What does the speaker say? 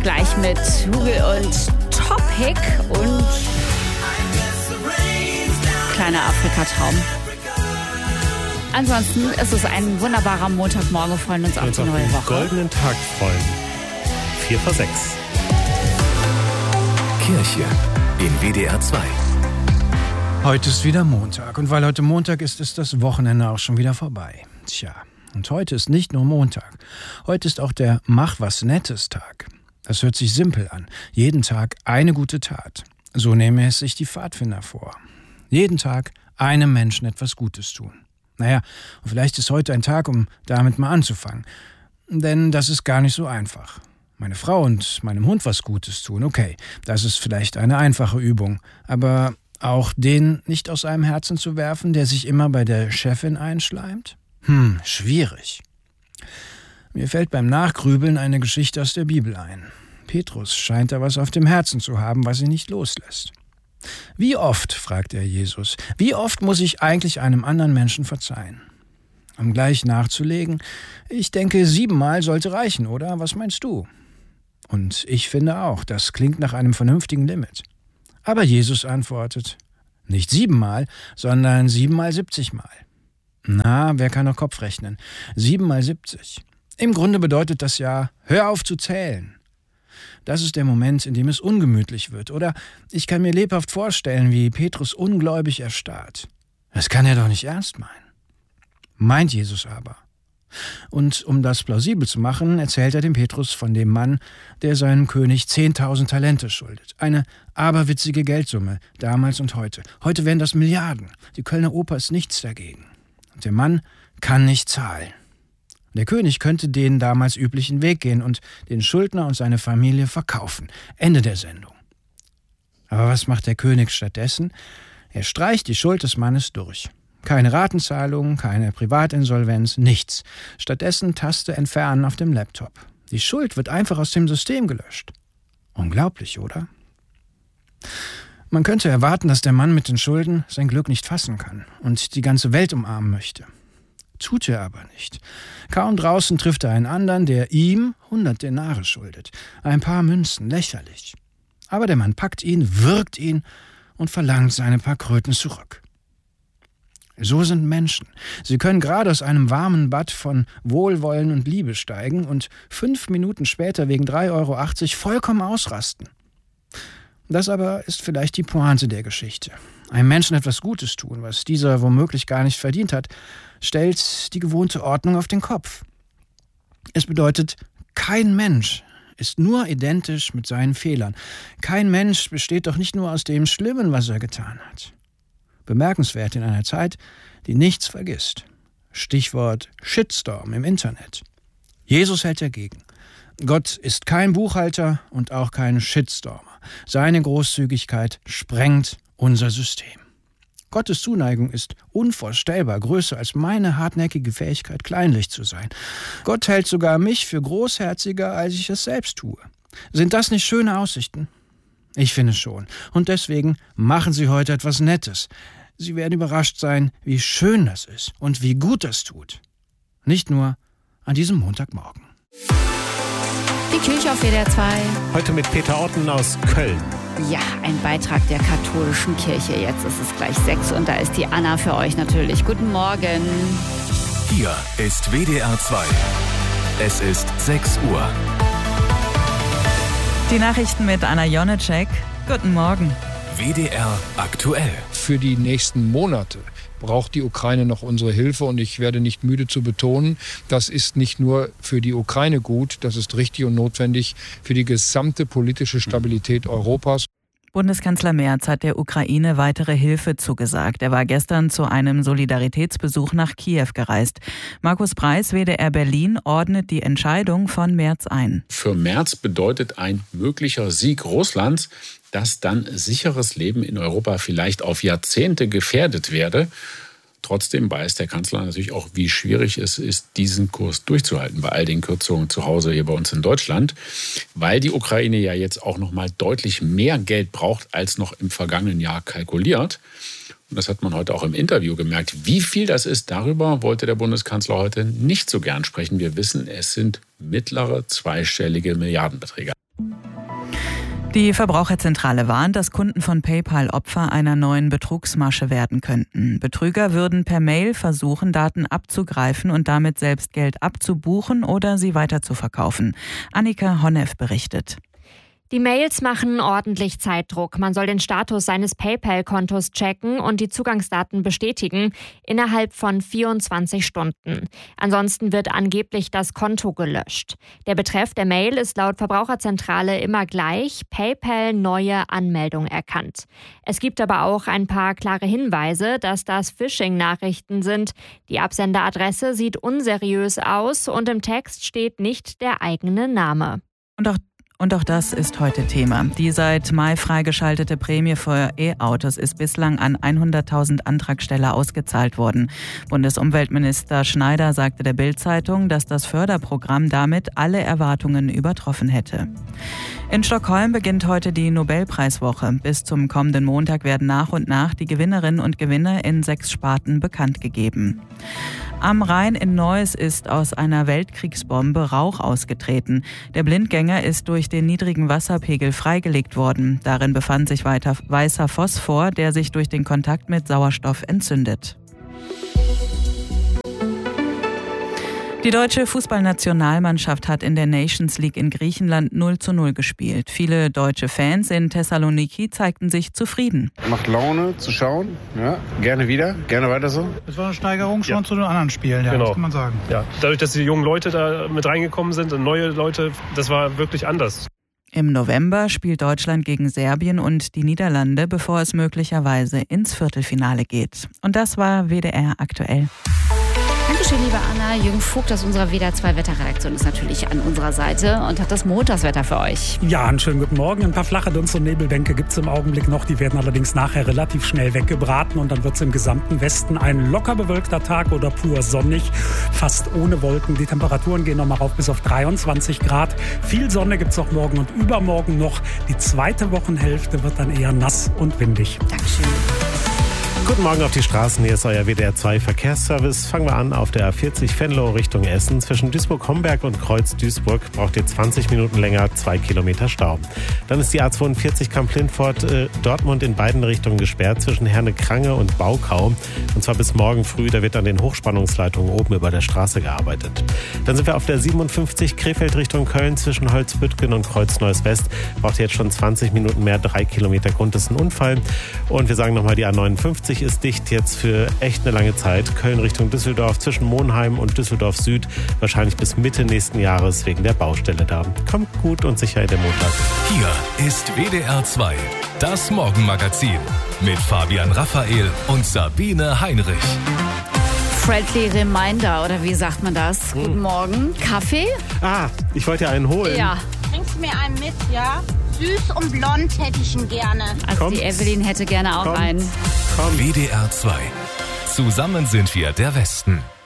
Gleich mit Hugel und Topic und kleiner Afrika-Traum. Ansonsten ist es ein wunderbarer Montagmorgen. Wir freuen uns auf die neue Woche. Goldenen Tag freuen. 4 vor 6. Kirche in WDR 2. Heute ist wieder Montag und weil heute Montag ist, ist das Wochenende auch schon wieder vorbei. Tja, und heute ist nicht nur Montag. Heute ist auch der Mach-was-Nettes-Tag. Das hört sich simpel an. Jeden Tag eine gute Tat. So nehmen es sich die Pfadfinder vor. Jeden Tag einem Menschen etwas Gutes tun. Naja, und vielleicht ist heute ein Tag, um damit mal anzufangen. Denn das ist gar nicht so einfach. Meine Frau und meinem Hund was Gutes tun, okay, das ist vielleicht eine einfache Übung. Aber auch den nicht aus einem Herzen zu werfen, der sich immer bei der Chefin einschleimt? Schwierig. Mir fällt beim Nachgrübeln eine Geschichte aus der Bibel ein. Petrus scheint da was auf dem Herzen zu haben, was ihn nicht loslässt. Wie oft, fragt er Jesus, wie oft muss ich eigentlich einem anderen Menschen verzeihen? Um gleich nachzulegen, ich denke, 7-mal sollte reichen, oder? Was meinst du? Und ich finde auch, das klingt nach einem vernünftigen Limit. Aber Jesus antwortet, nicht 7-mal, sondern 7-mal 70-mal. Na, wer kann noch Kopf rechnen? 7-mal 70. Im Grunde bedeutet das ja, hör auf zu zählen. Das ist der Moment, in dem es ungemütlich wird. Oder ich kann mir lebhaft vorstellen, wie Petrus ungläubig erstarrt. Das kann er doch nicht ernst meinen. Meint Jesus aber. Und um das plausibel zu machen, erzählt er dem Petrus von dem Mann, der seinem König 10.000 Talente schuldet. Eine aberwitzige Geldsumme, damals und heute. Heute wären das Milliarden. Die Kölner Oper ist nichts dagegen. Und der Mann kann nicht zahlen. Der König könnte den damals üblichen Weg gehen und den Schuldner und seine Familie verkaufen. Ende der Sendung. Aber was macht der König stattdessen? Er streicht die Schuld des Mannes durch. Keine Ratenzahlung, keine Privatinsolvenz, nichts. Stattdessen Taste entfernen auf dem Laptop. Die Schuld wird einfach aus dem System gelöscht. Unglaublich, oder? Man könnte erwarten, dass der Mann mit den Schulden sein Glück nicht fassen kann und die ganze Welt umarmen möchte. Tut er aber nicht. Kaum draußen trifft er einen anderen, der ihm 100 Denare schuldet. Ein paar Münzen, lächerlich. Aber der Mann packt ihn, würgt ihn und verlangt seine paar Kröten zurück. So sind Menschen. Sie können gerade aus einem warmen Bad von Wohlwollen und Liebe steigen und 5 Minuten später wegen 3,80 € vollkommen ausrasten. Das aber ist vielleicht die Pointe der Geschichte. Einem Menschen etwas Gutes tun, was dieser womöglich gar nicht verdient hat, stellt die gewohnte Ordnung auf den Kopf. Es bedeutet, kein Mensch ist nur identisch mit seinen Fehlern. Kein Mensch besteht doch nicht nur aus dem Schlimmen, was er getan hat. Bemerkenswert in einer Zeit, die nichts vergisst. Stichwort Shitstorm im Internet. Jesus hält dagegen. Gott ist kein Buchhalter und auch kein Shitstormer. Seine Großzügigkeit sprengt unser System. Gottes Zuneigung ist unvorstellbar größer als meine hartnäckige Fähigkeit, kleinlich zu sein. Gott hält sogar mich für großherziger, als ich es selbst tue. Sind das nicht schöne Aussichten? Ich finde schon. Und deswegen machen Sie heute etwas Nettes. Sie werden überrascht sein, wie schön das ist und wie gut das tut. Nicht nur an diesem Montagmorgen. Die Kirche auf WDR 2. Heute mit Peter Otten aus Köln. Ja, ein Beitrag der katholischen Kirche. Jetzt ist es gleich 6 und da ist die Anna für euch natürlich. Guten Morgen. Hier ist WDR 2. Es ist 6 Uhr. Die Nachrichten mit Anna Jonecek. Guten Morgen. WDR aktuell. Für die nächsten Monate braucht die Ukraine noch unsere Hilfe und ich werde nicht müde zu betonen, das ist nicht nur für die Ukraine gut, das ist richtig und notwendig für die gesamte politische Stabilität Europas. Bundeskanzler Merz hat der Ukraine weitere Hilfe zugesagt. Er war gestern zu einem Solidaritätsbesuch nach Kiew gereist. Markus Preis, WDR Berlin, ordnet die Entscheidung von Merz ein. Für Merz bedeutet ein möglicher Sieg Russlands, dass dann sicheres Leben in Europa vielleicht auf Jahrzehnte gefährdet werde. Trotzdem weiß der Kanzler natürlich auch, wie schwierig es ist, diesen Kurs durchzuhalten bei all den Kürzungen zu Hause hier bei uns in Deutschland, weil die Ukraine ja jetzt auch noch mal deutlich mehr Geld braucht, als noch im vergangenen Jahr kalkuliert. Und das hat man heute auch im Interview gemerkt. Wie viel das ist, darüber wollte der Bundeskanzler heute nicht so gern sprechen. Wir wissen, es sind mittlere zweistellige Milliardenbeträge. Die Verbraucherzentrale warnt, dass Kunden von PayPal Opfer einer neuen Betrugsmasche werden könnten. Betrüger würden per Mail versuchen, Daten abzugreifen und damit selbst Geld abzubuchen oder sie weiterzuverkaufen. Annika Honneff berichtet. Die Mails machen ordentlich Zeitdruck. Man soll den Status seines PayPal-Kontos checken und die Zugangsdaten bestätigen innerhalb von 24 Stunden. Ansonsten wird angeblich das Konto gelöscht. Der Betreff der Mail ist laut Verbraucherzentrale immer gleich: PayPal neue Anmeldung erkannt. Es gibt aber auch ein paar klare Hinweise, dass das Phishing-Nachrichten sind. Die Absenderadresse sieht unseriös aus und im Text steht nicht der eigene Name. Und auch das ist heute Thema. Die seit Mai freigeschaltete Prämie für E-Autos ist bislang an 100.000 Antragsteller ausgezahlt worden. Bundesumweltminister Schneider sagte der Bild-Zeitung, dass das Förderprogramm damit alle Erwartungen übertroffen hätte. In Stockholm beginnt heute die Nobelpreiswoche. Bis zum kommenden Montag werden nach und nach die Gewinnerinnen und Gewinner in 6 Sparten bekannt gegeben. Am Rhein in Neuss ist aus einer Weltkriegsbombe Rauch ausgetreten. Der Blindgänger ist durch den niedrigen Wasserpegel freigelegt worden. Darin befand sich weiter weißer Phosphor, der sich durch den Kontakt mit Sauerstoff entzündet. Die deutsche Fußballnationalmannschaft hat in der Nations League in Griechenland 0:0 gespielt. Viele deutsche Fans in Thessaloniki zeigten sich zufrieden. Macht Laune zu schauen, ja, gerne wieder, gerne weiter so. Es war eine Steigerung schon zu den anderen Spielen, ja, genau. Das kann man sagen. Ja, dadurch, dass die jungen Leute da mit reingekommen sind und neue Leute, das war wirklich anders. Im November spielt Deutschland gegen Serbien und die Niederlande, bevor es möglicherweise ins Viertelfinale geht. Und das war WDR aktuell. Dankeschön, liebe Anna. Jürgen Vogt aus unserer WDR 2 Wetterredaktion ist natürlich an unserer Seite und hat das Montagswetter für euch. Ja, einen schönen guten Morgen. Ein paar flache Dunst- und Nebelbänke gibt es im Augenblick noch. Die werden allerdings nachher relativ schnell weggebraten und dann wird es im gesamten Westen ein locker bewölkter Tag oder pur sonnig, fast ohne Wolken. Die Temperaturen gehen nochmal rauf bis auf 23 Grad. Viel Sonne gibt es auch morgen und übermorgen noch. Die zweite Wochenhälfte wird dann eher nass und windig. Dankeschön. Guten Morgen auf die Straßen, hier ist euer WDR 2 Verkehrsservice. Fangen wir an auf der A40 Venlo Richtung Essen. Zwischen Duisburg-Homberg und Kreuz-Duisburg braucht ihr 20 Minuten länger, 2 Kilometer Stau. Dann ist die A42 Kamp-Lintfort Dortmund in beiden Richtungen gesperrt, zwischen Herne-Krange und Baukau. Und zwar bis morgen früh, da wird an den Hochspannungsleitungen oben über der Straße gearbeitet. Dann sind wir auf der 57 Krefeld Richtung Köln, zwischen Holzbüttgen und Kreuz-Neuss-West. Braucht ihr jetzt schon 20 Minuten mehr, 3 Kilometer Grund ist ein Unfall. Und wir sagen nochmal, die A59 ist dicht jetzt für echt eine lange Zeit. Köln Richtung Düsseldorf, zwischen Monheim und Düsseldorf Süd, wahrscheinlich bis Mitte nächsten Jahres wegen der Baustelle da. Kommt gut und sicher in den Montag. Hier ist WDR 2, das Morgenmagazin mit Fabian Raphael und Sabine Heinrich. Friendly Reminder, oder wie sagt man das? Guten Morgen. Kaffee? Ich wollte ja einen holen. Ja. Bringst mir einen mit, ja? Süß und blond hätte ich ihn gerne. Also die Evelyn hätte gerne auch einen. WDR 2. Zusammen sind wir der Westen.